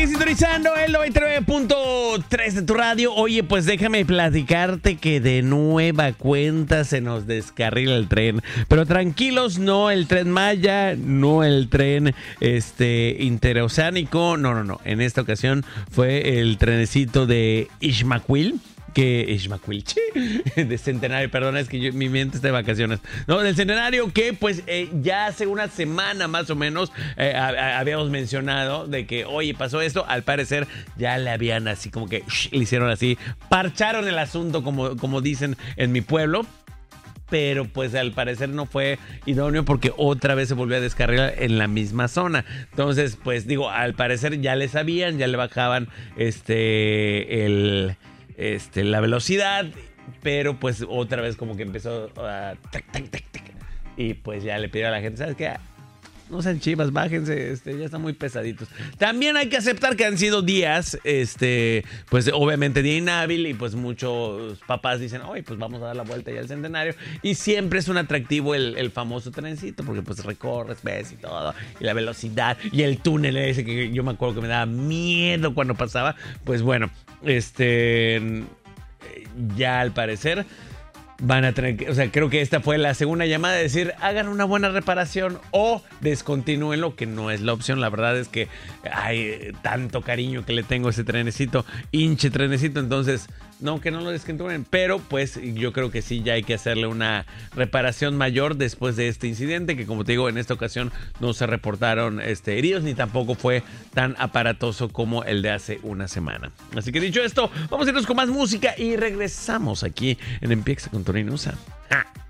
Sintonizando el 99.3 de tu radio. Oye, pues déjame platicarte que de nueva cuenta se nos descarrila el tren. Pero tranquilos, no el tren Maya, no el tren interoceánico. No. En esta ocasión fue el trenecito de Ixmaquil. De Centenario, perdón, es que mi mente está de vacaciones. No, del Centenario que pues ya hace una semana más o menos habíamos mencionado de que, oye, pasó esto. Al parecer ya le habían así como que le hicieron así, parcharon el asunto como dicen en mi pueblo. Pero pues al parecer no fue idóneo porque otra vez se volvió a descarrilar en la misma zona. Entonces, pues digo, al parecer ya le sabían, ya le bajaban la velocidad, pero pues otra vez como que empezó a y pues ya le pidió a la gente, ¿sabes qué? No sean chivas, bájense, ya están muy pesaditos. También hay que aceptar que han sido días, pues obviamente día inhábil y pues muchos papás dicen, oye, pues vamos a dar la vuelta ya al Centenario. Y siempre es un atractivo el famoso trencito, porque pues recorres, ves y todo, y la velocidad, y el túnel ese que yo me acuerdo que me daba miedo cuando pasaba. Pues bueno, ya al parecer van a tener que, o sea, creo que esta fue la segunda llamada de decir, hagan una buena reparación o descontinúenlo, que no es la opción. La verdad es que hay tanto cariño que le tengo a ese trenecito, hinche trenecito, entonces, no, que no lo descontinúen, pero pues yo creo que sí, ya hay que hacerle una reparación mayor después de este incidente, que como te digo, en esta ocasión no se reportaron heridos, ni tampoco fue tan aparatoso como el de hace una semana. Así que dicho esto, vamos a irnos con más música y regresamos aquí en Empieza con Tony Nusa. ¡Ja!